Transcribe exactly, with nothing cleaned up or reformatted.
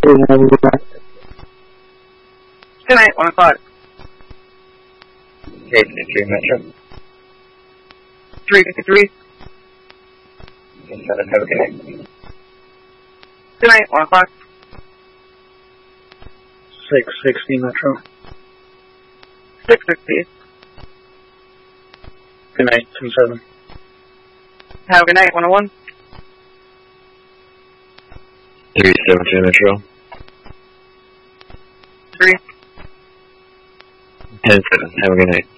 Good night, one o'clock. eight fifty-three Metro. three fifty-three. seven, have a good night. Good night, one o'clock. six sixty Metro. six sixty. Good night, two seven. Have a good night, one oh one. three seventy Metro. three. ten seven, have a good night.